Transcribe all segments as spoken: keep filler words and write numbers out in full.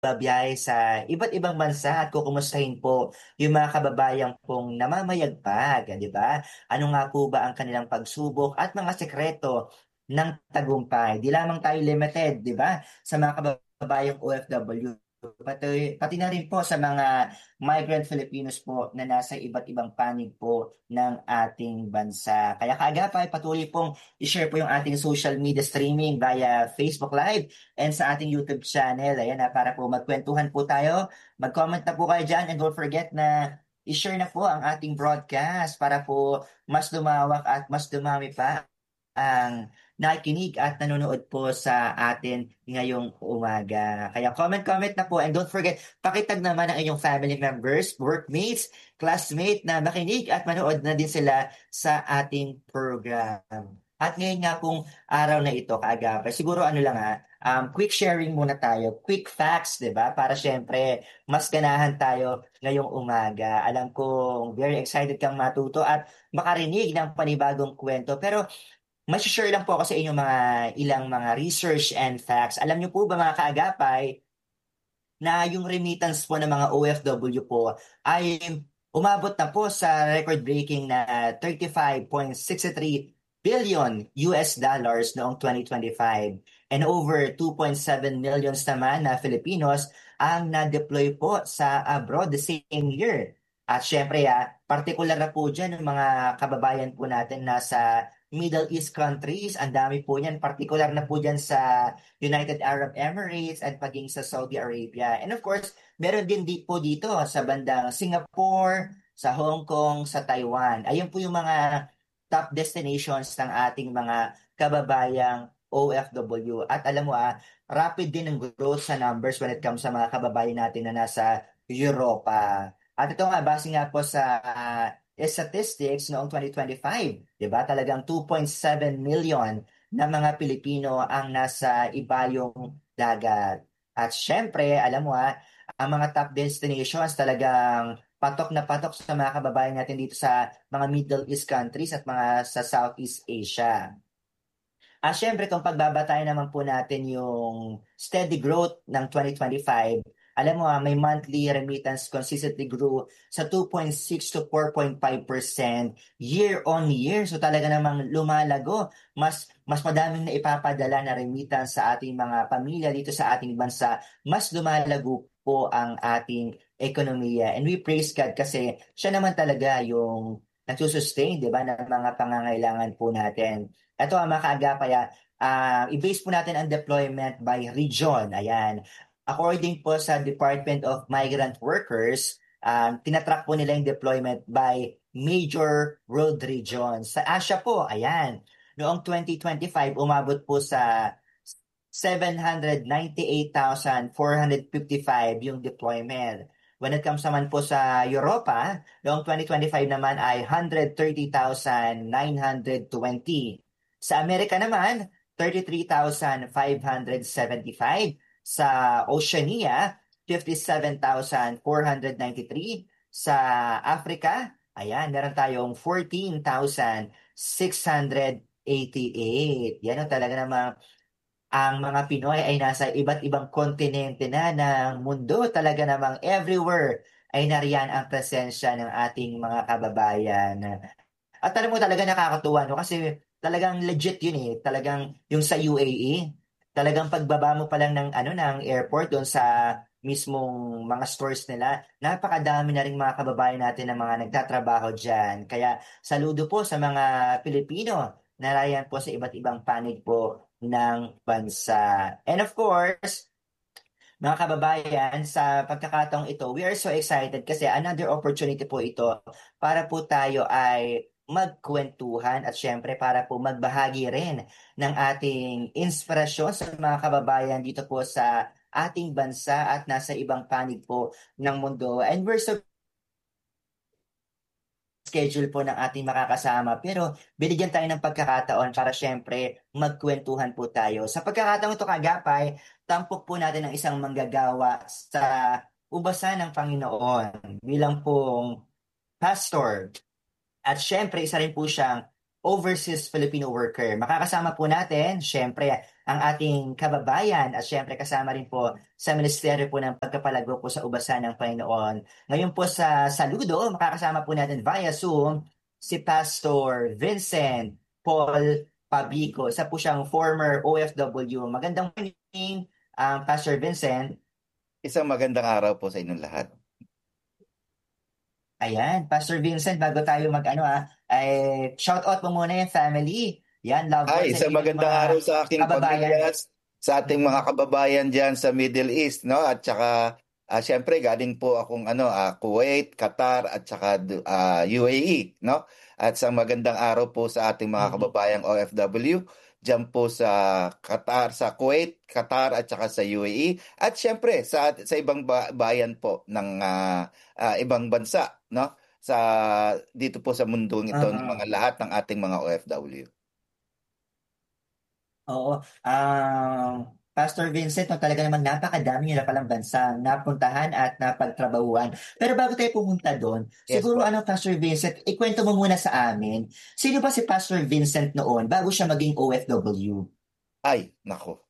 babiyahe sa iba't ibang bansa at kukumustahin po yung mga kababayan pong namamayagpag, di ba? Ano nga po ba ang kanilang pagsubok at mga sekreto ng tagumpay? Di lamang tayo limited, di ba? Sa mga kababayang O F W, pati, pati na rin po sa mga migrant Filipinos po na nasa iba't ibang panig po ng ating bansa. Kaya kaagapay, patuloy pong i-share po yung ating social media streaming via Facebook Live and sa ating YouTube channel. Ayan na, para po magkwentuhan po tayo. Mag-comment na po kayo dyan and don't forget na i-share na po ang ating broadcast para po mas lumawak at mas dumami pa ang nakikinig at nanonood po sa atin ngayong umaga. Kaya comment-comment na po and don't forget, pakitag naman ang inyong family members, workmates, classmate na makinig at manood na din sila sa ating program. At ngayon nga pong araw na ito, kaagapay, siguro ano lang ha, um, quick sharing muna tayo, quick facts, di ba? Para syempre, mas ganahan tayo ngayong umaga. Alam ko, very excited kang matuto at makarinig ng panibagong kwento. Pero share lang po ako sa inyo mga ilang mga research and facts. Alam niyo po ba mga kaagapay na yung remittance po ng mga O F W po ay umabot na po sa record-breaking na thirty-five point six three billion U S dollars noong twenty twenty-five and over two point seven millions naman na Filipinos ang na-deploy po sa abroad the same year. At syempre, ah, particular na po dyan yung mga kababayan po natin nasa Middle East countries. Ang dami po yan. Particular na po dyan sa United Arab Emirates at paging sa Saudi Arabia. And of course, meron din di po dito sa bandang Singapore, sa Hong Kong, sa Taiwan. Ayun po yung mga top destinations ng ating mga kababayang O F W. At alam mo ah, rapid din ang growth sa numbers when it comes sa mga kababayan natin na nasa Europa. At ito nga, base nga po sa uh, statistics noong twenty twenty-five, di ba? Talagang two point seven million na mga Pilipino ang nasa ibayong dagat. At syempre, alam mo ha, ang mga top destinations talagang patok na patok sa mga kababayan natin dito sa mga Middle East countries at mga sa Southeast Asia. Ah, syempre, kung pagbabatayan naman po natin yung steady growth ng twenty twenty-five, alam mo ah, may monthly remittance consistently grew sa two point six to four point five percent year on year. So talaga namang lumalago. Mas mas madaming na ipapadala na remittance sa ating mga pamilya dito sa ating bansa. Mas lumalago po ang ating ekonomiya. And we praise God kasi siya naman talaga yung nagsusustain, di ba, ng mga pangangailangan po natin. Ito ang mga kaagapaya, uh, i-base po natin ang deployment by region. Ayan. According po sa Department of Migrant Workers, um, tinatrack po nila yung deployment by major world regions. Sa Asia po, ayan, noong twenty twenty-five, umabot po sa seven hundred ninety-eight thousand four hundred fifty-five yung deployment. When it comes naman po sa Europa, noong twenty twenty-five naman ay one hundred thirty thousand nine hundred twenty. Sa Amerika naman, thirty-three thousand five hundred seventy-five. Sa Oceania, fifty-seven thousand four hundred ninety-three. Sa Africa, ayan, meron tayong fourteen thousand six hundred eighty-eight. Yan ang talaga namang ang mga Pinoy ay nasa iba't ibang kontinente na ng mundo. Talaga namang everywhere ay nariyan ang presensya ng ating mga kababayan. At alam mo talaga nakakatuwa, no? Kasi talagang legit yun eh. Talagang yung sa U A E, talagang pagbaba mo pa lang ng, ano, ng airport doon sa mismong mga stores nila, napakadami na rin mga kababayan natin na mga nagtatrabaho dyan. Kaya saludo po sa mga Pilipino na nariyan po sa iba't ibang panig po ng bansa. And of course, mga kababayan, sa pagkakataong ito, we are so excited kasi another opportunity po ito para po tayo ay magkwentuhan at syempre para po magbahagi rin ng ating inspirasyon sa mga kababayan dito po sa ating bansa at nasa ibang panig po ng mundo. And we're so schedule po ng ating makakasama pero binigyan tayo ng pagkakataon para syempre magkwentuhan po tayo. Sa pagkakataon ito kagapay, tampok po natin ang isang manggagawa sa ubasan ng Panginoon bilang pong pastor. At syempre, isa rin po siyang overseas Filipino worker. Makakasama po natin, syempre, ang ating kababayan at syempre kasama rin po sa Ministeryo po ng Pagkapalago po sa Ubasan ng Panginoon. Ngayon po sa Saludo, makakasama po natin via Zoom si Pastor Vincent Paul Pabico. Isa po siyang former O F W. Magandang morning, um, Pastor Vincent. Isang magandang araw po sa inyong lahat. Ayan, Pastor Vincent, bago tayo mag-ano ah, ay shout out mo muna yung family. Yan, loved Ay, ones and isang even yung magandang mga araw sa aking kababayan. pamilya, sa ating mga Mhm. kababayan diyan sa Middle East, no? At saka ah, syempre galing po akong ano, ah, Kuwait, Qatar at saka du- ah, U A E, no? At isang magandang araw po sa ating mga Mhm. kababayang O F W diyan po sa Qatar, sa Kuwait, Qatar at saka sa U A E at syempre sa sa ibang ba- bayan po ng ah, ah, ibang bansa, no? Sa dito po sa mundong ito ng Oo. mga lahat ng ating mga O F W. Oo. Um, Pastor Vincent, no, talaga namang napakadami nila palang bansa napuntahan at napagtrabahuan. Pero bago tayo pumunta doon, Yes siguro po. ano, Pastor Vincent, ikwento mo muna sa amin, sino ba si Pastor Vincent noon bago siya maging O F W? Ay, nako.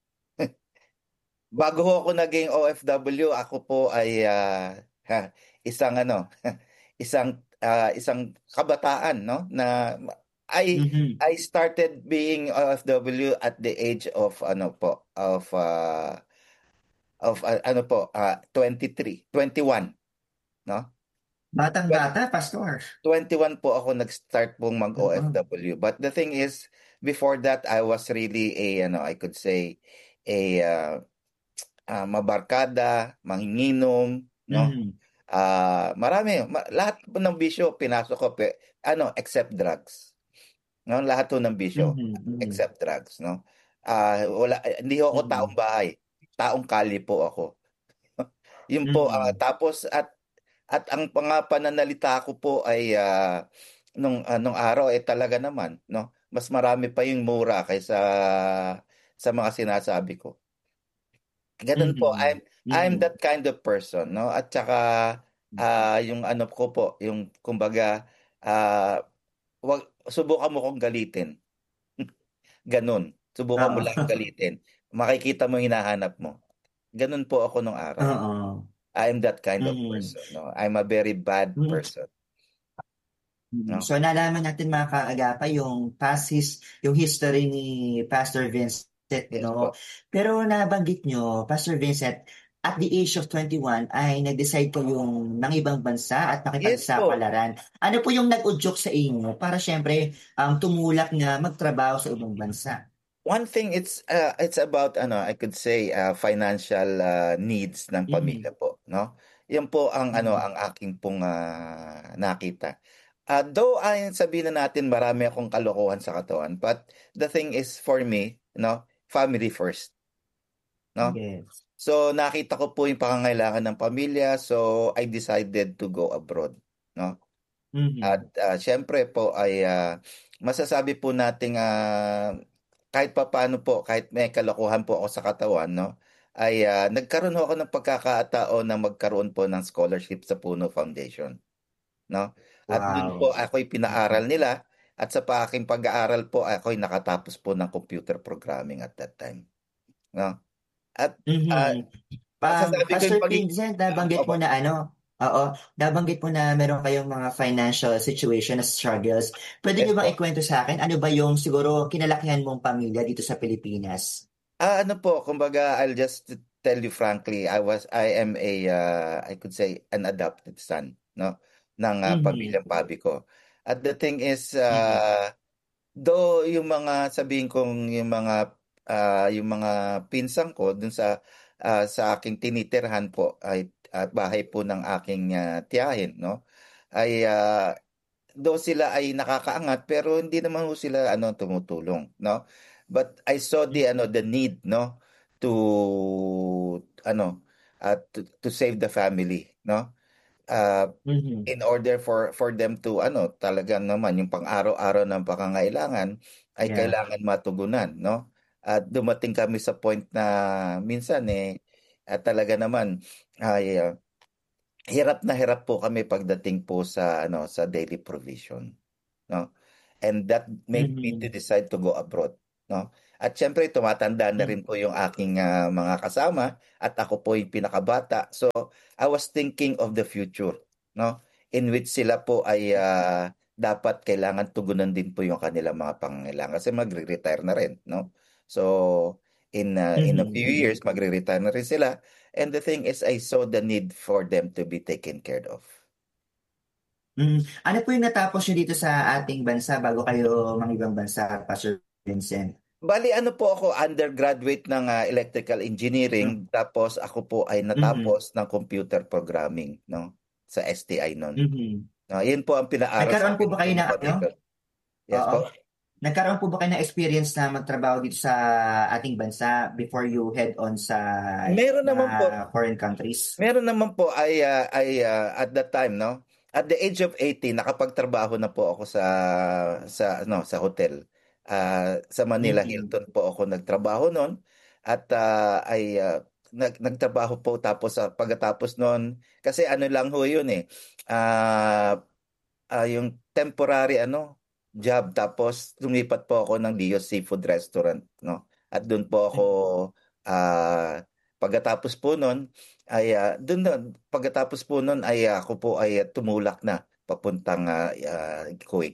Bago ho ako naging O F W, ako po ay ah, ha, isang ano, isang ah, isang kabataan, no? Na I Mhm. I started being O F W at the age of ano po, of ah, of ah, ano po, ah, twenty-three, twenty-one, no? Batang-bata, Pastor. twenty-one po ako nag-start pong Oo. mag-O F W. But the thing is, before that, I was really a, ano, I could say, a uh, ah, mabarkada, manginginom, no? Mhm. Ah, marami, ma- lahat po ng bisyo pinasok ko, pe, ano, except drugs. No, lahat po ng bisyo Mhm. Mhm. except drugs, no? Ah, wala eh, hindi ho ako taong Mhm. bahay. Taong kalye po ako. Yun po, ah, Mhm. tapos at at ang mga pananalita ko po ay ah, nung anong araw ay talaga naman, no? Mas marami pa yung mura kaysa sa mga sinasabi ko. Ganun po, I'm Mhm. I'm Mhm. that kind of person, no? At saka ah, yung ano ko po, yung kumbaga ah, wag subukan mo kong galitin. Ganun. Subukan mo Oo. lang galitin. Makikita mo yung hinahanap mo. Ganun po ako nung araw. Oo. I'm that kind of Mhm. person, no? I'm a very bad Mhm. person, Mm. no? So nalaman natin mga kaagapa yung past his, yung history ni Pastor Vincent, Yes no? po. Pero nabanggit nyo, Pastor Vincent, at the age of twenty-one ay nag-decide po yung ng ibang bansa at Yes po. makipagsapalaran. Ano po yung nag-udyok sa inyo para syempre um, tumulak na magtrabaho sa ibang bansa? One thing it's uh, it's about ano I could say uh, financial uh, needs ng pamilya Mhm. po, no? 'Yan po ang ano Mhm. ang aking pong ah, nakita. Uh, though ay sabihin na natin marami akong kalokohan sa katawan, but the thing is for me, no, family first, no? Yes. So nakita ko po yung pangangailangan ng pamilya, so I decided to go abroad, no? Mhm. At ah, siyempre po ay ah, masasabi po nating ah, kahit papaano po, kahit may kalokohan po ako sa katawan, no, ay ah, nagkaroon ho ako ng pagkakataon na magkaroon po ng scholarship sa Puno Foundation, no? At dun Wow. po ako'y pinaaral nila at sa pa aking pag-aaral po ako'y nakatapos po ng computer programming at that time, no? At ah, Mhm. Um, masasabi ko yung Pastor pagiging Vincent, ah, nabanggit mo opo, na ano, oo, nabanggit mo na meron kayong mga financial situation na struggles. Pwede yes niyo bang po. ikwento sa akin, ano ba yung siguro kinalakihan mong pamilya dito sa Pilipinas? Ah, ano po, kumbaga, I'll just tell you frankly, I was, I am a, uh, I could say, an adopted son, no, ng uh, Mhm. pamilyang pabi ko. At the thing is, Mhm. uh, though yung mga, sabihin kong yung mga, uh, yung mga pinsan ko dun sa, uh, sa aking tinitirhan po, ay, at bahay po ng aking uh, tiyahin, no, ay, uh, though sila ay nakakaangat pero hindi naman ho sila ano tumutulong, no? But I saw the ano the need, no, to ano uh, to, to save the family, no? Uh, Mhm. in order for for them to ano talagang naman yung pang-araw-araw ng pangangailangan ay Yeah. kailangan matugunan, no? At dumating kami sa point na minsan eh at talaga naman ay uh, hirap na hirap po kami pagdating po sa ano sa daily provision, no? and that made me to Mhm. decide to go abroad, no? At syempre tumatanda na rin Mhm. po yung aking ah, mga kasama at ako po yung pinakabata. So I was thinking of the future, no? In which sila po ay ah, dapat kailangan tugunan din po yung kanilang mga pangangailangan kasi magre-retire na rin, no? So in ah, in a Mhm. few Mhm. years magre-retire na rin sila, and the thing is I saw the need for them to be taken care of. Mm. Ano po yung natapos nyo dito sa ating bansa bago kayo mang-ibang bansa, Pastor Vincent? Bali ano po ako, undergraduate ng ah, electrical engineering, Mm. tapos ako po ay Mhm. natapos ng computer programming, no? Sa S T I noon. Mhm. No, yun po ang pinaaral sa Nagkaroon po akin ba ng kayo mga ng ano? kapatid ko. Yes Oo. po. Nagkaroon po ba kayo ng experience na magtrabaho dito sa ating bansa before you head on sa Meron mga naman po, foreign countries? meron naman po ay ah, ay ah, at that time, no? At the age of eighteen nakapagtrabaho na po ako sa sa ano sa hotel. Ah, sa Manila Mhm. Hilton po ako nagtrabaho noon at ah, ay ah, nag, nagtrabaho po tapos sa pagkatapos noon kasi ano lang ho yun eh. Ah, ah, yung temporary ano job tapos lumipat po ako ng Dio's Seafood Restaurant, no? At doon po ako ah pagkatapos po noon ay ah, doon na pagkatapos po noon ay ah, ako po ay ah, tumulak na papuntang ah, ah, Kuwait.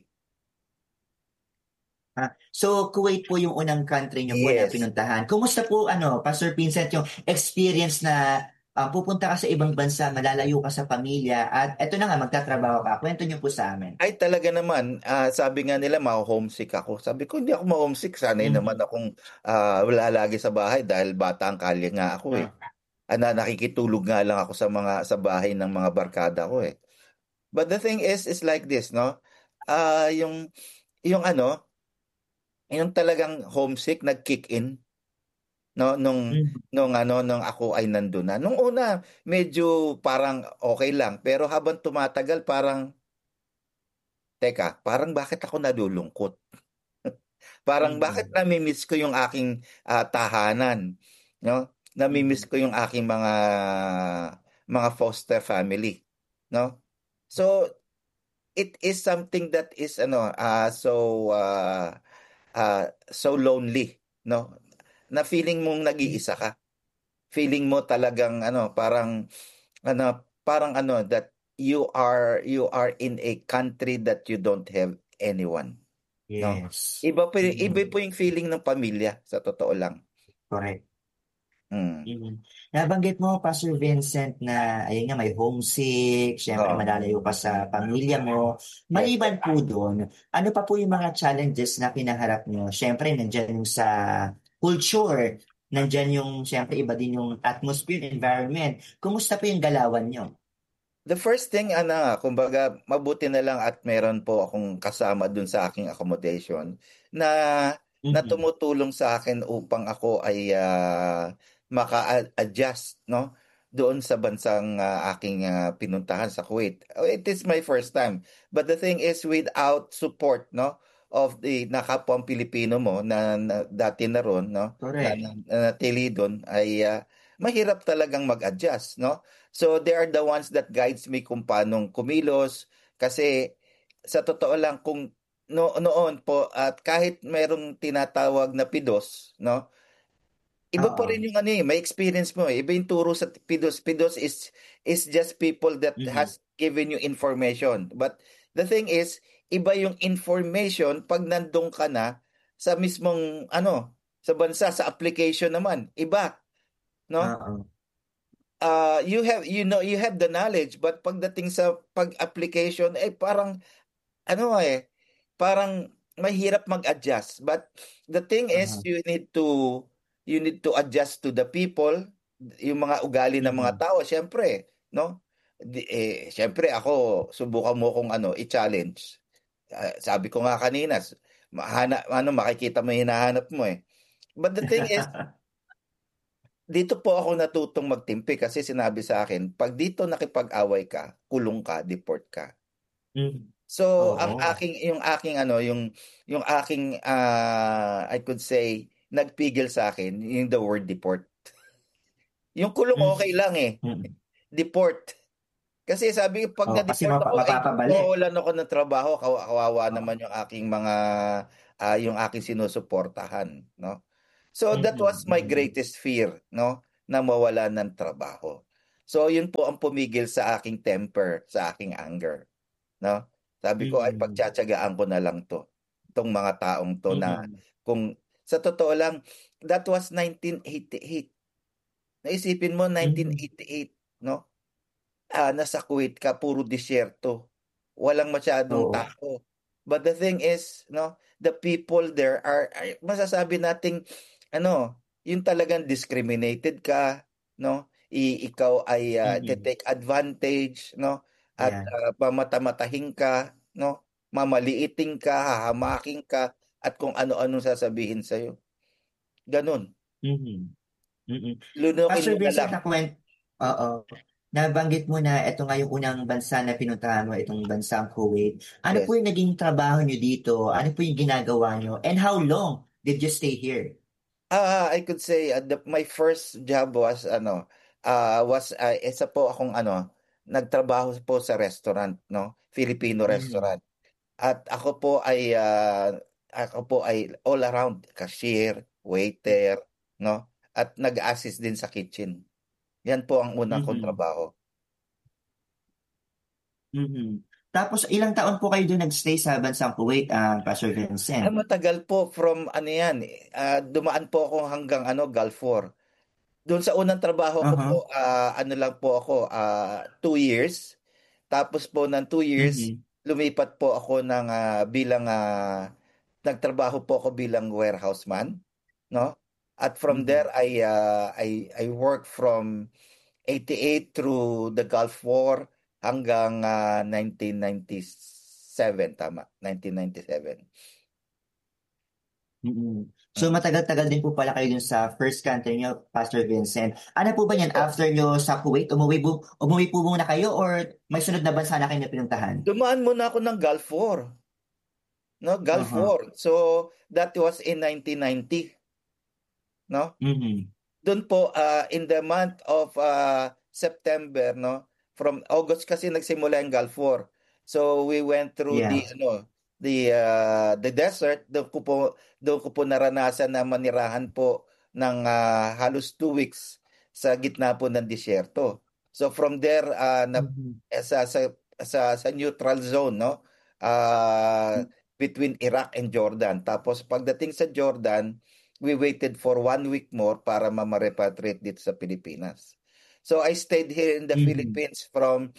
Ah, so Kuwait po yung unang country niyo po na Yes. pinuntahan. Kumusta po ano, Pastor Vincent, yung experience na ah, pupunta ka sa ibang bansa, malalayo ka sa pamilya at eto na nga magtatrabaho ka. Kwento niyo po sa amin. Ay talaga naman, ah, sabi nga nila ma-homesick ako. Sabi ko hindi ako ma-homesick, sanay naman Mhm. akong ah, wala lagi sa bahay dahil bata ang kalye nga ako eh. Ah, Ah, na nakikitulog nga lang ako sa mga sa bahay ng mga barkada ko eh. But the thing is is like this, no? Ah, yung yung ano, yung talagang homesick nag-kick in, no, nung mhm. nung ano, nung ako ay nandun na. Nung una, medyo parang okay lang, pero habang tumatagal parang teka, parang bakit ako nalulungkot? Parang bakit Mhm. nami-miss ko yung aking ah, tahanan, no? Nami-miss Mhm. ko yung aking mga mga foster family, no? So it is something that is ano ah so ah, ah, so lonely, no? Na feeling mong Mhm. nag-iisa ka. Feeling mo talagang ano parang ano parang ano that you are you are in a country that you don't have anyone, no? Yes. Iba po iba Mhm. po yung feeling ng pamilya sa totoo lang. Correct. Mm. Mhm. Nabanggit mo, Pastor Vincent, na ayun nga, may homesick, syempre Oo. malalayo ka sa pamilya mo. Yes Maliban po. po doon, ano pa po yung mga challenges na kinaharap nyo? Syempre, nandyan yung sa culture, nandyan yung, syempre, iba din yung atmosphere, environment. Kumusta po yung galawan nyo? The first thing, ano nga, kumbaga, mabuti na lang at meron po akong kasama dun sa aking accommodation na, na Mhm. tumutulong sa akin upang ako ay ah, maka-adjust, no? Doon sa bansang ah, aking ah, pinuntahan sa Kuwait. Oh, it is my first time. But the thing is, without support, no? Of the nakapwang Pilipino mo na, na dati na ron, no? Na, Correct. na, na natili doon ay ah, mahirap talagang mag-adjust, no? So they are the ones that guides me kung paanong kumilos kasi sa totoo lang kung no, noon po at kahit merong tinatawag na pidos, no? Iba pa rin Oo. yung ano eh, may experience mo eh. Iba yung turo sa pidos. Pidos is is just people that Mhm. has given you information. But the thing is, iba yung information pag nandun ka na sa mismong ano, sa bansa, sa application naman. Iba, no? Oo. uh, you have you know you have the knowledge but pagdating sa pag-application eh parang ano eh parang mahirap mag-adjust but the thing is Aha. you need to you need to adjust to the people yung mga ugali ng mga Mhm. tao syempre no Di, eh syempre ako subukan mo kung ano i-challenge. Ah, sabi ko nga kanina s- mahana, ano makikita mo yung hinahanap mo eh but the thing is dito po ako natutong magtimpi kasi sinabi sa akin, 'pag dito nakipag-away ka, kulong ka, deport ka. Mhm. So, ang Oo. aking yung aking ano, yung yung aking, ah, I could say, nagpigil sa akin yung the word deport. Yung kulong Mhm. okay lang, eh, Mhm. deport. Kasi sabi ko, pag Oh, kasi na-deport mapa- ako, ay mapapabalik. mawawalan ako ng trabaho. Kawa- Kawawa Oh. naman yung aking mga, ah, yung aking sinusuportahan, no? So that Mhm, was my mhm, greatest fear, no? Na mawala ng trabaho. So yun po ang pumigil sa aking temper, sa aking anger, no? Sabi ko ay mhm, pagtsatsagaan ko na lang 'to. Tong mga taong 'to na mhm, kung sa totoo lang, that was nineteen eighty-eight. Naisipin mo nineteen mhm, eighty-eight, no? Ah, nasa Kuwait ka, puro disyerto. Walang masyadong oo, tao. But the thing is, no, the people there are, ay, masasabi nating, ano, yung talagang discriminated ka, no? I, ikaw ay uh, mhm, take advantage, no? At yeah, uh, pamatamatahin ka, no? Mamaliiting ka, hahamaking ka, at kung ano-anong sasabihin sa'yo. Ganun. mhm, mm. Lunukin Pastor mo na Vincent, lang. na kwent, oo, nabanggit mo na ito nga yung unang bansa na pinuntahan mo, itong bansang Kuwait. Ano po Yes. yung naging trabaho nyo dito? Ano po yung ginagawa nyo? And how long did you stay here? Ah, I could say uh, the, my first job was ano, uh, was uh, isa po akong ano, nagtrabaho po sa restaurant, no? Filipino Mhm, restaurant. At ako po ay ah, ako po ay all around, cashier, waiter, no? At nag-assist din sa kitchen. Yan po ang unang kong mhm, trabaho. mhm. Tapos ilang taon po kayo doon nagstay sa bansang Kuwait, ah, Pastor Ay, Vincent? matagal po from ano yan, eh, ah, dumaan po ako hanggang ano, Gulf War. Doon sa unang trabaho ko po, Uh-huh. ah, ano lang po ako, ah, two years. Tapos po ng two years, Mhm, lumipat po ako ng ah, bilang, ah, nagtrabaho po ako bilang warehouse man, no? At from there, mhm. I, ah, I, I work from eighty-eight through the Gulf War hanggang ah, nineteen ninety-seven, tama, nineteen ninety-seven. Mm. So Mm. matagal-tagal din po pala kayo dun sa first country niyo, Pastor Vincent. Ano po ba Yes yan, po. after nyo sa Kuwait, umuwi po, umuwi po muna kayo or may sunod na bansa na kayo na pinuntahan? Dumaan muna ako ng Gulf War, no? Gulf Uh-huh. War. So, that was in nineteen ninety, no? Mhm. Doon po uh, in the month of uh, September, no, from August kasi nagsimula yung Gulf War. So we went through the Yeah. ano the uh, the desert. Doon ko po doon ko po naranasan na manirahan po ng uh, halos two weeks sa gitna po ng disyerto. So from there uh, na Mhm. eh, sa, sa sa sa neutral zone, no, uh, between Iraq and Jordan. Tapos pagdating sa Jordan, we waited for one week more para mamarepatriate dito sa Pilipinas. So I stayed here in the Mhm. Philippines from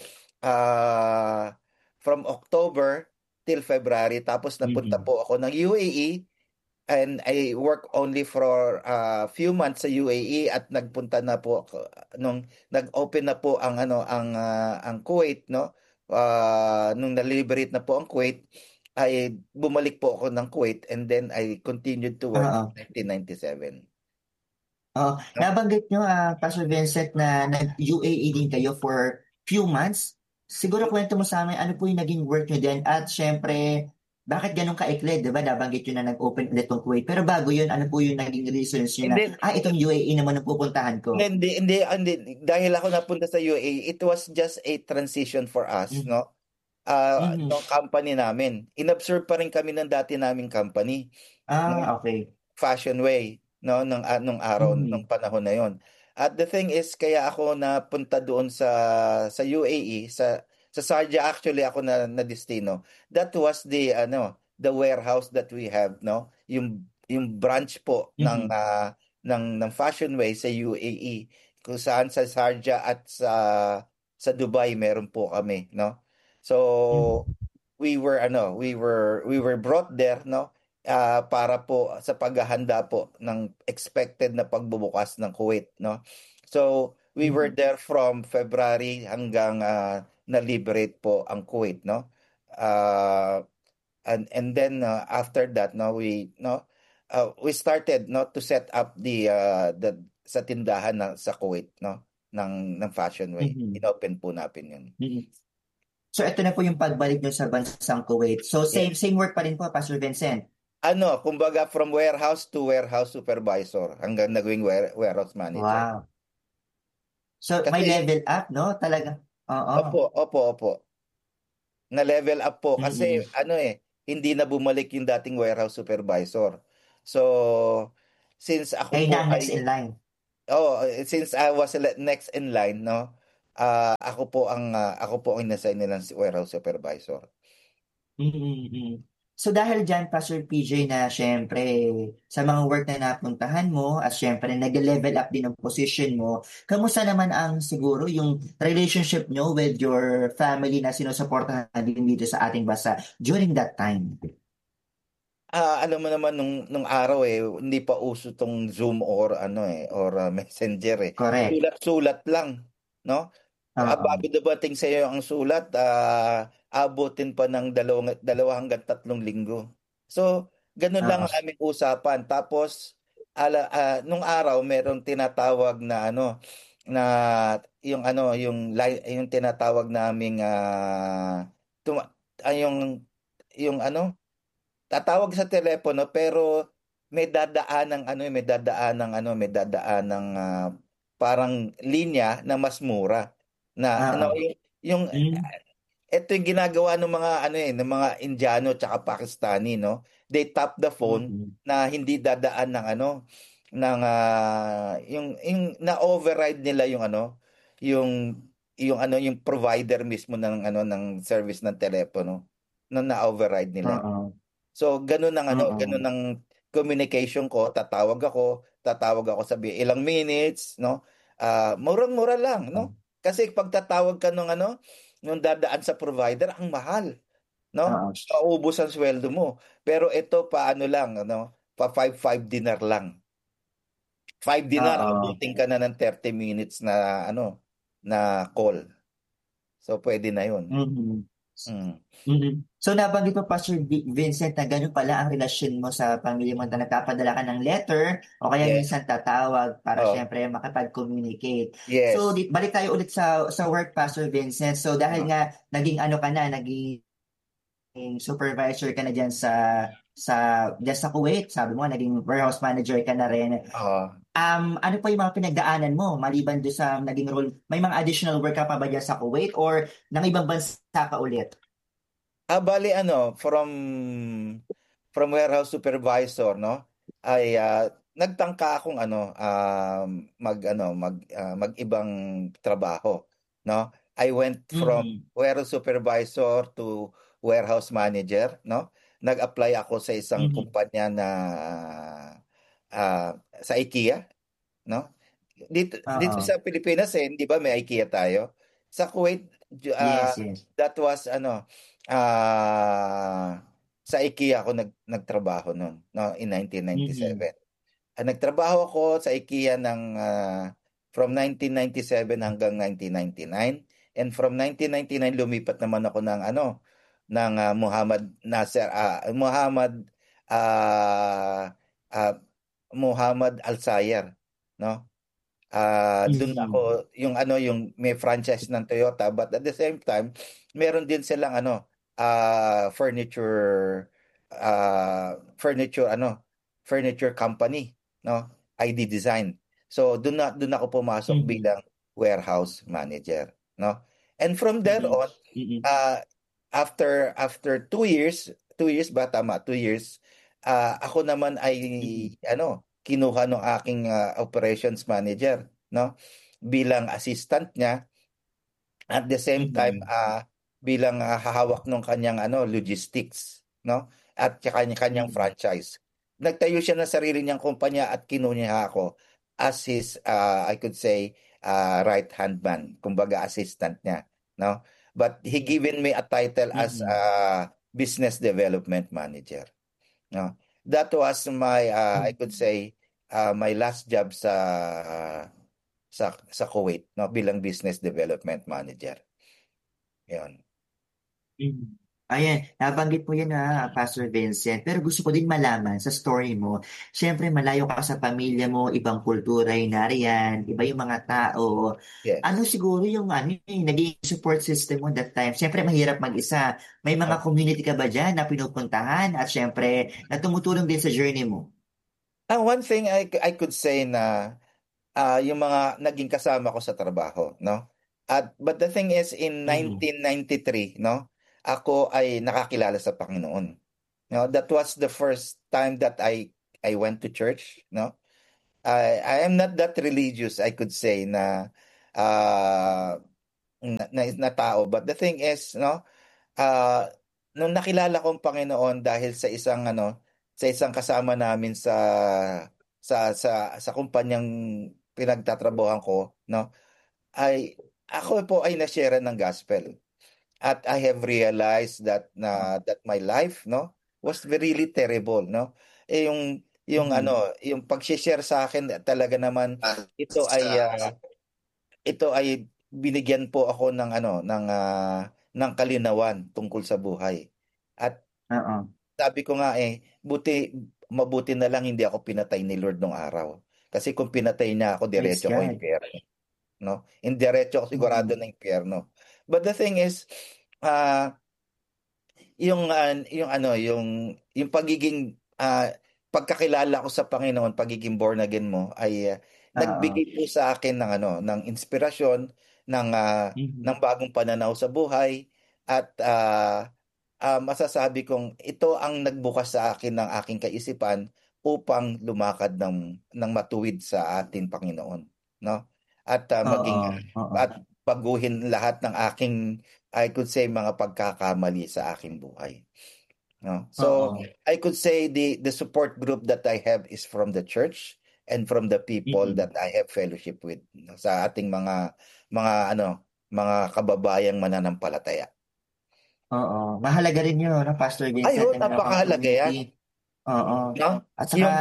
uh, from October till February. Tapos napunta Mhm. po ako ng U A E and I work only for a few months sa U A E at nagpunta na po ako nung nag-open na po ang ano ang ah, ang Kuwait, no. Ah, nung na-liberate na po ang Kuwait ay bumalik po ako ng Kuwait and then I continued to work Oo. in nineteen ninety-seven. Oh, No? nabanggit nyo, ah, Pastor Vincent, na nag-U A E din kayo for few months. Siguro kwento mo sa amin, ano po yung naging work nyo din? At syempre, bakit ganun kaikli, di ba? Nabanggit nyo na nag-open ulit ng Kuwait. Pero bago yun, ano po yung naging reasons nyo na, Hindi, ah, itong U A E naman ang pupuntahan ko? hindi, hindi, hindi, dahil ako napunta sa U A E, it was just a transition for us, Mm. no? Ah, Mhm. ng company namin. Inabsorb pa rin kami ng dati naming company. No? Ah, okay. Fashion Way, no, nung ah, nung araw nung Mhm. panahon na yon. At the thing is kaya ako napunta doon sa sa U A E, sa sa Sharjah actually ako na na destino. That was the ano, the warehouse that we have, no. Yung yung branch po ng Mhm. ah, ng ng Fashion Way sa U A E kung saan sa Sharjah at sa sa Dubai meron po kami, no. So Mhm. we were ano, we were we were brought there, no, ah, para po sa paghahanda po ng expected na pagbubukas ng Kuwait, no. So we were Mhm. there from February hanggang ah, na-liberate po ang Kuwait, no. Ah, and and then uh, after that, no, we no uh, we started, no, to set up the uh, the sa tindahan na sa Kuwait, no, ng ng Fashion Way. Mhm. Inopen po natin 'yun. Mhm. So ito na po yung pagbalik nyo sa bansang Kuwait. So same Yes. same work pa rin po, Pastor Vincent. Ano, kumbaga from warehouse to warehouse supervisor hanggang naging ware- warehouse manager. Wow. So may Kasi level up, no? Talaga. Oo. Opo, opo, opo. Na level up po kasi Mm-mm. ano eh, hindi na bumalik yung dating warehouse supervisor. So, since ako Kayo po na ang next in ay line. oh, since I was le- next in line, no? Ah, ako po ang ah, ako po ang inassign nilang si warehouse supervisor. Mm-mm. So dahil dyan, Pastor P J, na syempre sa mga work na napuntahan mo at syempre nag-level up din ang position mo, kamusta naman ang siguro yung relationship nyo with your family na sinusuportahan din dito sa ating bansa during that time? Ah, alam mo naman nung nung araw eh, hindi pa uso tong Zoom or ano eh, or ah, Messenger eh. Correct. Sulat-sulat lang, no? Ah, Oo. bago dumating sa iyo ang sulat, ah, abutin pa ng dalawang, dalawa hanggang tatlong linggo. So, ganun lang Oo. ang aming usapan. Tapos, ala, ah, nung araw, merong tinatawag na ano, na yung ano, yung, li- yung tinatawag naming, ah, tuma, ah, yung, yung ano, tatawag sa telepono pero may dadaan ng ano, eh, may dadaan ng ano, may dadaan ng ah, parang linya na mas mura na ano Oo. yung, yung Mm. ito yung ginagawa ng mga ano eh, ng mga Indiano tsaka Pakistani, no? They tap the phone Mm. na hindi dadaan ng ano ng ah, yung yung na-override nila yung ano, yung yung ano yung provider mismo ng ano ng service ng telepono na na-override nila. Oo. So, ganun ang ano, Oo. ganun ang communication ko. Tatawag ako, tatawag ako sabi ilang minutes, no? Ah, murang-mura lang, no? Kasi pag tatawag ka nung ano, nung dadaan sa provider, ang mahal, no? Oo. Maubos ang sweldo mo. Pero ito paano lang, ano? Pa five five dinar lang. Five dinar, Oo. abutin ka na ng thirty minutes na ano, na call. So, pwede na yun. Mm. Mm. Mm. So nabanggit mo, Pastor Vi- Vincent, na gano'n pala ang relasyon mo sa pamilya mo, na nagpapadala ka ng letter o kaya Yes. minsan tatawag para Oh, syempre makapag-communicate. So yes. di, balik tayo ulit sa sa work, Pastor Vincent. So dahil Oh, nga naging ano ka na, naging supervisor ka na diyan sa sa diyan sa Kuwait, sabi mo naging warehouse manager ka na rin. oh. Um, ano pa yung mga pinagdaanan mo maliban doon sa naging role? May mga additional work ka pa ba diyan sa Kuwait or ng ibang bansa ka ulit? Ah, bali ano, from from warehouse supervisor, no? Ay ah, nagtangka akong ano, um, mag ano, mag ah, mag-ibang trabaho, no? I went from Mhm. warehouse supervisor to warehouse manager, no? Nag-apply ako sa isang Mhm. kumpanya na ah, sa IKEA, no? Dito dito Oo. sa Pilipinas eh, 'di ba may IKEA tayo? Sa Kuwait, ju- ah, Yes, yes. that was ano ah sa IKEA ako nag nagtrabaho noon, no, in Mhm. nineteen ninety-seven. Ah, nagtrabaho ako sa IKEA ng ah, from nineteen ninety-seven hanggang nineteen ninety-nine, and from nineteen ninety-nine lumipat naman ako ng ano ng ah, Muhammad Nasser ah, Muhammad ah, ah, Muhammad Al Sayer, no? Ah, dun Mhm. ako yung ano yung may franchise ng Toyota, but at the same time meron din silang ano ah furniture ah furniture ano furniture company, no? I D Design. So dun na dun ako pumasok Mhm. bilang warehouse manager, no? And from there Mhm. on Mhm. ah after after two years, two years ba tama, two years, ah ako naman ay Mhm. ano kinuha ng aking ah, operations manager, no? Bilang assistant niya at the same time Mhm. ah bilang ah, hahawak ng kanyang ano logistics, no? At saka kanyang, kanyang Mhm. franchise. Nagtayo siya ng sarili niyang kumpanya at kinuha ako as his ah, I could say ah, right hand man, kumbaga assistant niya, no? But he given me a title as Mhm. a business development manager, no? That was my uh, I could Mhm. say uh, my last job sa sa sa Kuwait, no, bilang business development manager. 'Yon. Mhm. Ayan, nabanggit mo yan na Pastor Vincent, pero gusto ko din malaman sa story mo, siyempre malayo ka sa pamilya mo, ibang kultura yung nariyan, iba yung mga tao. Ano Yes. siguro yung ano, yung naging support system mo that time? Siyempre mahirap mag-isa. May mga Oh. community ka ba dyan na pinupuntahan at siyempre na tumutulong din sa journey mo? Ah, one thing I I could say na ah, yung mga naging kasama ko sa trabaho, no? At but the thing is in Mhm. nineteen ninety-three, no, ako ay nakakilala sa Panginoon. No, that was the first time that I I went to church, no. I I am not that religious, I could say na uh na, na, na tao, but the thing is, no, uh nung nakilala ko ang Panginoon dahil sa isang ano, sa isang kasama namin sa sa sa sa kumpanyang pinagtatrabahuhan ko, no, ay ako po ay na-share ng gospel. At I have realized that na that my life, no, was really terrible, no. Eh yung yung Mhm. ano, yung pag-share sa akin talaga naman ito ay ah, ito ay binigyan po ako ng ano, ng ah, ng kalinawan tungkol sa buhay. At Oo. sabi ko nga eh, buti mabuti na lang hindi ako pinatay ni Lord nung araw. Kasi kung pinatay niya ako, Praise diretso ako God. impyerno, no? Indiretso ako sigurado Mhm. na impyerno. But the thing is, ah yung ah, yung ano, yung yung pagiging ah, pagkakilala ko sa Panginoon, pagiging born again mo ay ah, Oo. nagbigay po sa akin ng ano, ng inspirasyon, ng ah, Mhm. ng bagong pananaw sa buhay at ah, ah, masasabi kong ito ang nagbukas sa akin ng aking kaisipan upang lumakad ng ng matuwid sa ating Panginoon, no? At ah, maging Oo. Oo. at baguhin lahat ng aking I could say mga pagkakamali sa aking buhay, no? So, Oo. I could say the the support group that I have is from the church and from the people Mm. that I have fellowship with, no, sa ating mga mga ano, mga kababayang mananampalataya. Oo. Mahalaga rin yun, no, Pastor Ay, Vincent, oh, na meron kang napakahalaga community. yan, Oo. no? At saka, Yung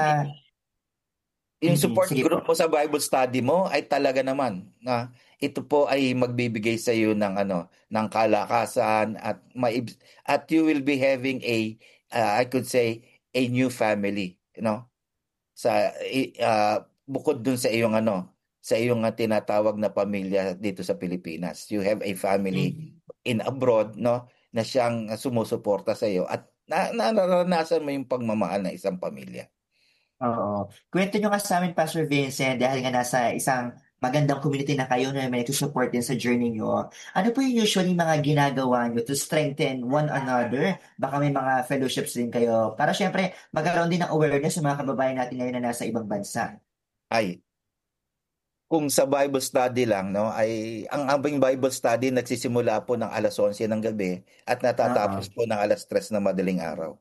yung mhm, support sige po. group mo sa Bible study mo ay talaga naman na ito po ay magbibigay sa iyo ng ano ng kalakasan at may at you will be having a uh, I could say a new family, you know, sa i- ah, bukod dun sa iyong ano sa iyong ah, tinatawag na pamilya dito sa Pilipinas. You have a family Mhm. in abroad, no, na siyang sumusuporta sa iyo at na, nararanasan mo yung pagmamahal ng isang pamilya. Oo. Kwento nyo nga sa amin, Pastor Vincent, dahil nga nasa isang magandang community na kayo na may support din sa journey nyo. Ano po yung usually mga ginagawa nyo to strengthen one another? Baka may mga fellowships din kayo para syempre magkaroon din ng awareness sa mga kababayan natin ngayon na nasa ibang bansa. Ay, kung sa Bible study lang, no, ay ang aming Bible study nagsisimula po ng alas onse ng gabi at natatapos Oo. po ng alas tres na madaling araw.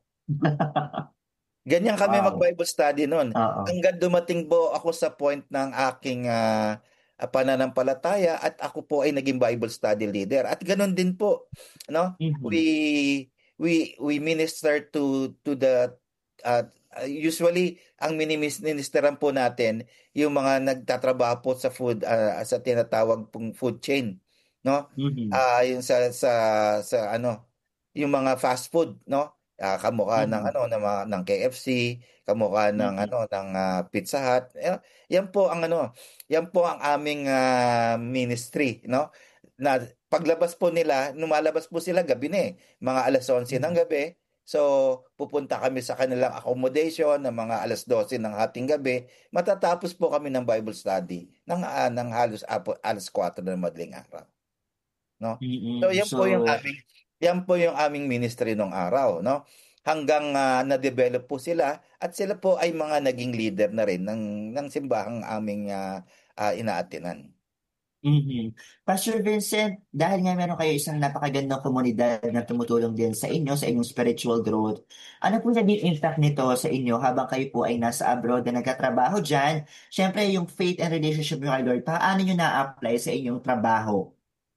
Ganyan kami Wow. mag-Bible study noon. Oo. Hanggang dumating po ako sa point ng aking ah, ah, pananampalataya at ako po ay naging Bible study leader. At ganoon din po, no? Mhm. We we we minister to to the uh, usually ang miniministeran po natin yung mga nagtatrabaho po sa food ah, sa tinatawag pong food chain, no? Mhm. Ah, yung sa sa sa ano, yung mga fast food, no? Ah, kamukha ng Mhm. ano ng mga ng K F C, kamukha ng Mhm. ano ng ah, Pizza Hut. Ya- Yan po ang ano, yan po ang aming ah, ministry, no? Na paglabas po nila, lumalabas po sila gabi na eh, mga alas onse ng Mhm. gabi. So, pupunta kami sa kanilang accommodation ng mga alas dose ng hating gabi. Matatapos po kami ng Bible study ng ah, ng halos apo, alas kwatro ng madaling araw, no? So Mm. yan po yung So, aming yan po yung aming ministry nung araw, no? Hanggang ah, na-develop po sila at sila po ay mga naging leader na rin ng ng simbahang aming ah, ah, inaatinan. mhm. Pastor Vincent, dahil nga meron kayo isang napakagandang komunidad na tumutulong din sa inyo, sa inyong spiritual growth, ano po naging impact nito sa inyo habang kayo po ay nasa abroad na nagkatrabaho dyan? Siyempre, yung faith and relationship nyo kay Lord, paano nyo na-apply sa inyong trabaho?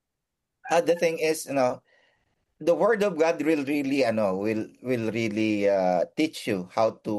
Ah, the thing is, you know, the word of God will really ano, will will really ah, teach you how to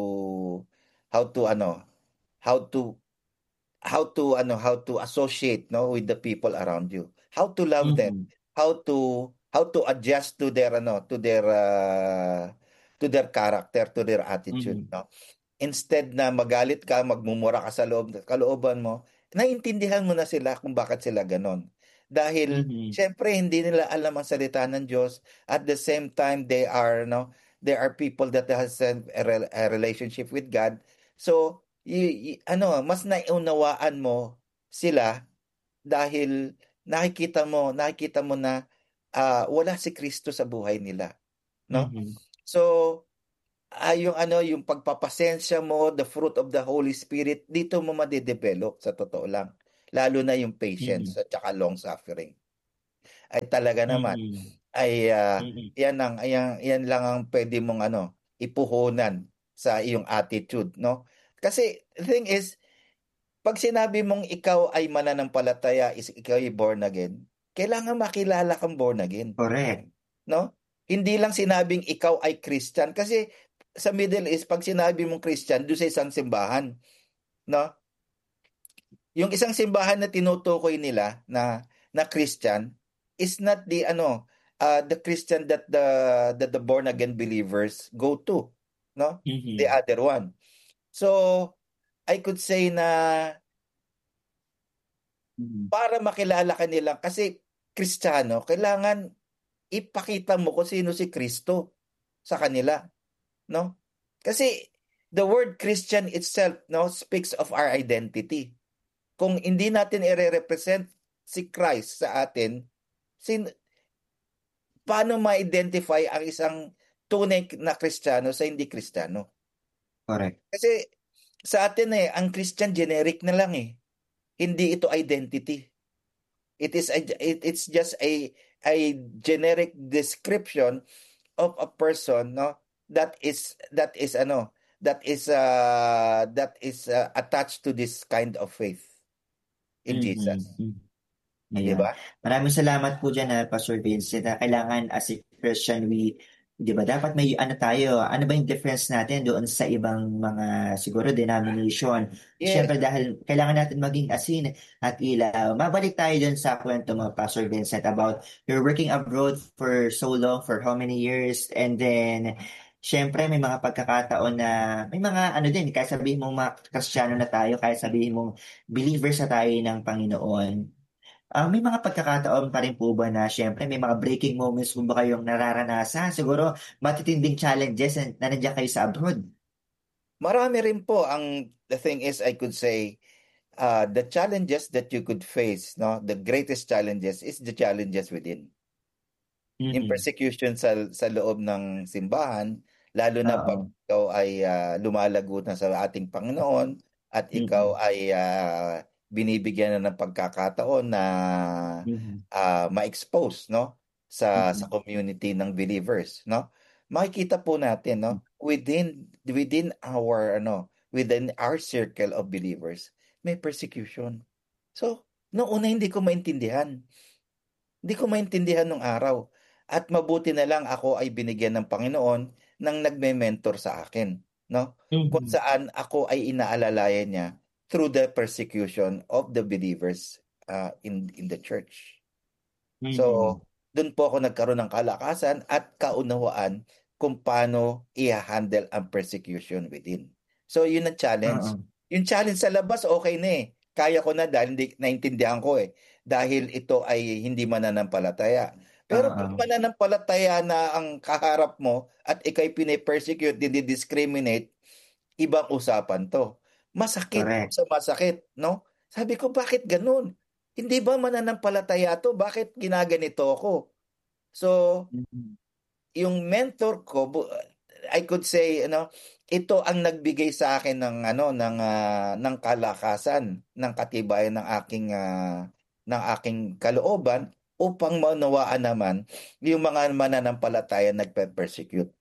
how to ano, how to how to ano how to associate no with the people around you, how to love them, Mhm. how to how to adjust to their ano to their uh, to their character, to their attitude, Mhm. no. Instead na magalit ka, magmumura ka sa loob kalooban mo, naiintindihan mo na sila kung bakit sila ganon. Dahil Mhm. syempre hindi nila alam ang salita ng Diyos, at the same time they are no there are people that has a, rel- a relationship with God. So y- y- ano mas naiunawaan mo sila dahil nakikita mo, nakikita mo na ah, wala si Kristo sa buhay nila, no? Mhm. So, ah, yung ano, yung pagpapasensya mo, the fruit of the Holy Spirit, dito mo madedevelop sa totoo lang. Lalo na yung patience Mhm. at saka long suffering. Ay talaga naman, Mhm. ay ah, Mhm. yan ang yan, yan lang ang pwede mong ano, ipuhunan sa iyong attitude, no? Kasi the thing is, pag sinabi mong ikaw ay mananampalataya, is ikaw ay born again, kailangan makilala kang born again, Correct. no? Hindi lang sinabing ikaw ay Christian kasi sa Middle East pag sinabi mong Christian doon sa isang simbahan, no? Yung isang simbahan na tinutukoy nila na na Christian is not the ano uh, the Christian that the that the born again believers go to, no? The Mhm. other one. So I could say na Mhm. para makilala ka nila kasi Kristiyano, kailangan ipakita mo kung sino si Kristo sa kanila, no? Kasi the word Christian itself, no, speaks of our identity. Kung hindi natin i-represent si Christ sa atin, sin paano ma-identify ang isang tunay na Kristiyano sa hindi Kristiyano? Correct. Kasi sa atin eh, ang Christian generic na lang eh. Hindi ito identity. It is a, it, it's just a a generic description of a person, no, that is that is ano that is uh that is uh, attached to this kind of faith in Mhm. Jesus, Mhm. di Ayan. ba? Maraming salamat po dyan, ha, Pastor Vincent. Na kailangan as a Christian, we, di ba, dapat may ano tayo, ano ba yung difference natin doon sa ibang mga, siguro, denomination. Yes. Siyempre, dahil kailangan natin maging asin at ilaw. Mabalik tayo dun sa kwento mo, Pastor Vincent, about you're working abroad for so long, for how many years, and then, Siyempre, may mga pagkakataon na may mga ano din, kahit sabihin mong mga Kristiyano na tayo, kahit sabihin mong believers na tayo ng Panginoon. Ah, may mga pagkakataon pa rin po ba na siyempre may mga breaking moments po ba kayong nararanasan? Siguro matitinding challenges na na nandiyan kayo sa abroad. Marami rin po ang the thing is I could say uh the challenges that you could face, no, the greatest challenges is the challenges within. Yung Mhm. persecution sa sa loob ng simbahan, lalo na pag Oo. ikaw ay ah, lumalago na sa ating Panginoon at ikaw Mm. ay ah, binibigyan na ng pagkakataon na Mhm. ah, ma-expose, no, sa sa Mm. community ng believers, no? Makikita po natin, no, within within our ano, within our circle of believers, may persecution. So, noong una hindi ko maintindihan. Hindi ko maintindihan nung araw at mabuti na lang ako ay binigyan ng Panginoon ng nagme-mentor sa akin, no? Kung Mhm. saan ako ay inaalalayan niya through the persecution of the believers uh, in in the church. So, Mhm. doon po ako nagkaroon ng kalakasan at kaunawaan kung paano i-handle ang persecution within. So, yun ang challenge. Oo. Yung challenge sa labas, okay na eh. Kaya ko na dahil hindi, naintindihan ko eh. Dahil ito ay hindi mananampalataya. Pero pag Oo. mananampalataya na ang kaharap mo at ikay pine-persecute, discriminate, ibang usapan 'to. Masakit Correct. sa masakit, 'no? Sabi ko, "Bakit gano'n? Hindi ba mananampalataya 'to, bakit ginaganito ako?" So, Mhm. yung mentor ko bu I could say ano, ito ang nagbigay sa akin ng ano, ng, ah, ng kalakasan, ng katibayan ng aking, ah, ng aking kalooban upang maunawaan naman yung mga mananampalataya nagpe-persecute.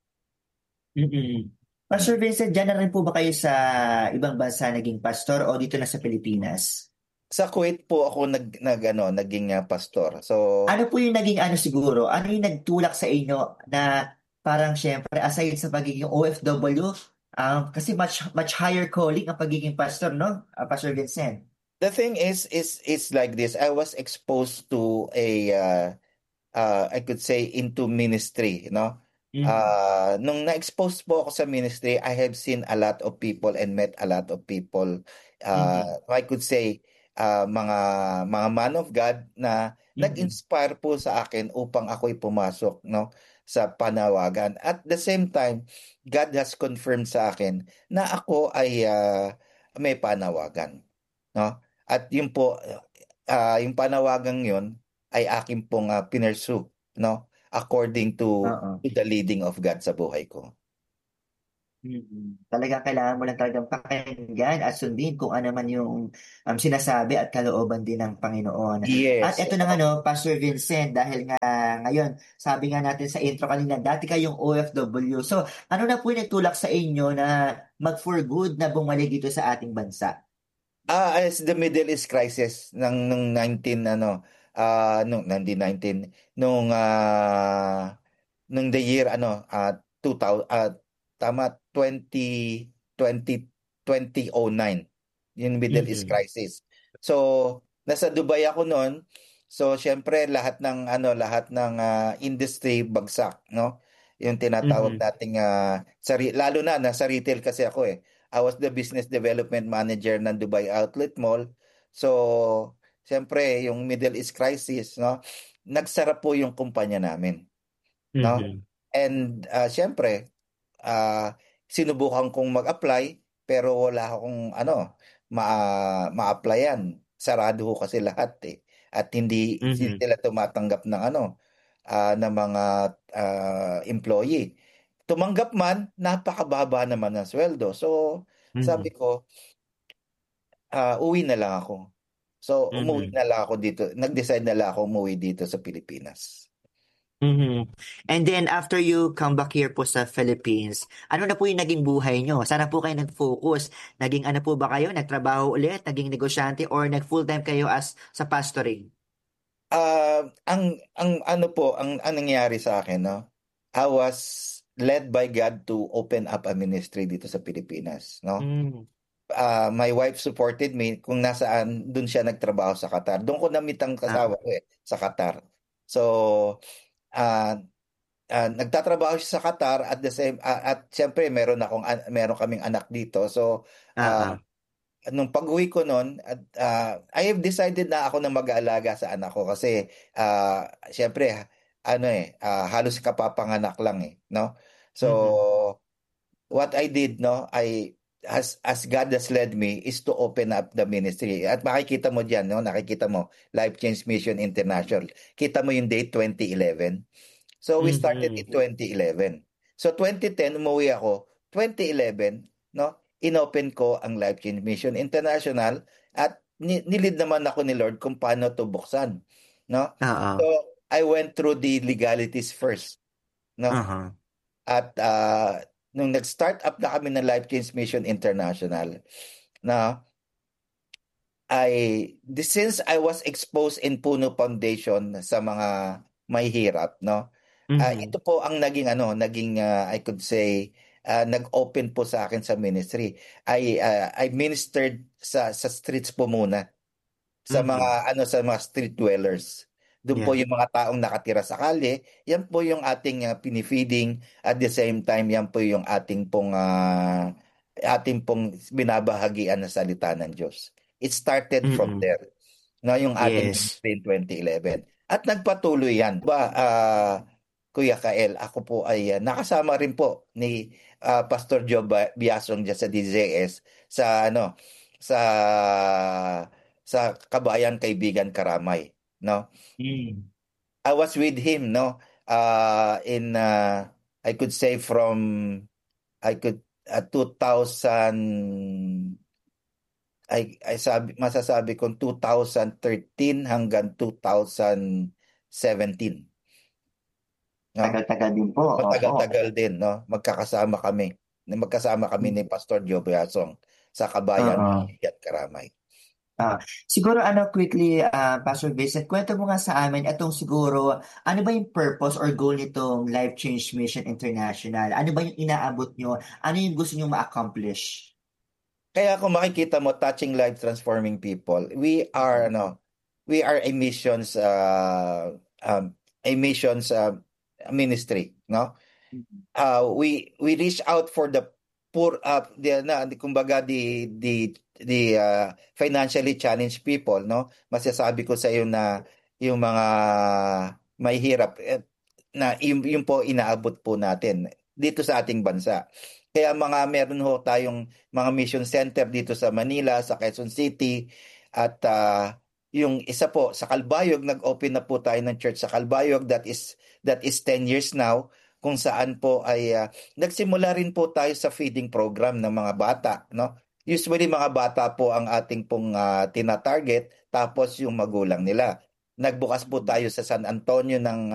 Mm. Pastor Mm. Vincent, diyan na rin po ba kayo sa ibang bansa naging pastor o dito na sa Pilipinas? Sa Kuwait po ako nag nag-ano, naging, ah, pastor. So, Ano po yung naging ano siguro, ano yung nagtulak sa inyo na parang siyempre aside sa pagiging O F W, um, kasi much much higher calling ang pagiging pastor, no? Ah, Pastor Vincent. the thing is is is like this, I was exposed to a, uh, uh, I could say into ministry, no? Mhm. Uh, nung na-expose po ako sa ministry, I have seen a lot of people and met a lot of people. Uh, Mhm. I could say uh, mga mga man of God na Mhm. nag-inspire po sa akin upang ako'y pumasok, no, sa panawagan. At the same time, God has confirmed sa akin na ako ay uh, may panawagan, no? At yun po ah, yung panawagang yon ay akin pong uh, pinursue, no? According to, Oo. to the leading of God sa buhay ko. Mm. Talagang kailangan mo lang talagang pakinggan at sundin kung ano man yung um, sinasabi at kalooban din ng Panginoon. At Yes. eto na nga no, Pastor Vincent, dahil nga ngayon, sabi nga natin sa intro kanina, dati kayong O F W. So, ano na po yung nagtulak sa inyo na mag-for good na bumalik dito sa ating bansa? Ah, as the Middle East crisis ng nung nineteen ano, ah nung nineteen nineteen nung ah nung the year ano, ah two thousand, ah tama, twenty twenty twenty oh nine yung Middle East Mhm. crisis. So, nasa Dubai ako noon. So, syempre lahat ng ano, lahat ng ah, industry bagsak, no? Yung tinatawag Mhm. nating ah, sa re- lalo na nasa retail kasi ako eh. I was the business development manager ng Dubai Outlet Mall. So, siyempre, yung Middle East crisis, no? Nagsara po yung kumpanya namin, no? Mhm. And uh, siyempre, ah, sinubukan kong mag-apply pero wala akong ano, ma ma-applyan. Sarado ho kasi lahat eh. At hindi hindi Mhm. sila tumatanggap ng ano, ah, ng mga ah, employee. Tumanggap man, napakababa naman ng sweldo. So, sabi Mhm. ko, ah, uwi na lang ako. So, umuwi Mhm. na lang ako dito. Nag-decide na lang ako umuwi dito sa Pilipinas. Mhm. And then after you come back here po sa Philippines, ano na po yung naging buhay nyo? Sana po kayo nag-focus? Naging ano po ba kayo? Nagtrabaho ulit? Naging negosyante? Or nag-full-time kayo as sa pastoring? Ah, ang ang ano po, ang ang nangyari sa akin, no? I was led by God to open up a ministry dito sa Pilipinas, no? Mm. Ah, my wife supported me kung nasaan doon siya nagtrabaho sa Qatar. Doon ko na-meet ang Ah, kasawa ko eh, sa Qatar. So, ah ah, nagtatrabaho siya sa Qatar at the same ah, at siyempre meron akong an- meron kaming anak dito. So, ah, ah, ah. nung pag-uwi ko noon, at ah, I have decided na ako na mag-aalaga sa anak ko kasi ah syempre ano eh ah, halos kapapanganak lang eh, no? So Mhm. what I did, no, I as as God has led me is to open up the ministry. At makikita mo diyan, no, nakikita mo Life Change Mission International. Kita mo yung date twenty eleven. So we started Mhm. in twenty eleven. So twenty ten umuwi ako, twenty eleven, no? Inopen ko ang Life Change Mission International at ni- nilid naman ako ni Lord kung paano to buksan, no? Ah, So ah. I went through the legalities first, no? Aha. At ah, nung nag-start up na kami ng Life Change Mission International, na I the- since I was exposed in Puno Foundation sa mga may hirap, no? Ah, Mhm. ito po ang naging ano, naging ah, I could say ah, nag-open po sa akin sa ministry. I ah, I ministered sa sa streets po muna, sa Mhm. mga ano sa mga street dwellers. Doon po Yeah. yung mga taong nakatira sa kalye, yan po yung ating ah, pinifeeding at the same time yan po yung ating pong ah, ating pong binabahagian ng salita ng Diyos. It started from Mm. there. No, yung ating Yes. ministry in twenty eleven. At nagpatuloy yan. Ba, ah, Kuya Kael, ako po ay ah, nakasama rin po ni ah, Pastor Joe Ba- Biasong dyan sa D Z S sa ano sa sa Kabayan Kaibigan Karamay, no? Mm. I was with him, no? Uh in uh, I could say from I could uh, two thousand ay, ay sabi masasabi kong two thousand thirteen hanggang two thousand seventeen, no? Tagal-tagal din po. Oo. Matagal-tagal din, no? Magkakasama kami. Magkasama kami ni Pastor Joe Biasong sa Kabayan Oo. Kaibigan Karamay. Ah, siguro ano quickly, ah, Pastor Vincent, kwento mo nga sa amin itong siguro, ano ba yung purpose or goal nitong Life Change Mission International? Ano ba yung inaabot nyo? Ano yung gusto nyo ma-accomplish? Kaya kung makikita mo touching life transforming people, we are Mhm. ano, we are a missions uh, um, a missions uh, ministry, no? Mhm. Uh, we we reach out for the poor uh, the na di- kumbaga the the the uh, financially challenged people, no? Masasabi ko sa iyo na yung mga may hirap eh, na yung, yung po inaabot po natin dito sa ating bansa. Kaya mga meron ho tayong mga mission center dito sa Manila, sa Quezon City at ah, Yung isa po sa Calbayog, nag-open na po tayo ng church sa Calbayog, that is that is ten years now, kung saan po ay ah, nagsimula rin po tayo sa feeding program ng mga bata, no? Usually mga bata po ang ating pong ah, tina-target, tapos yung magulang nila. Nagbukas po tayo sa San Antonio ng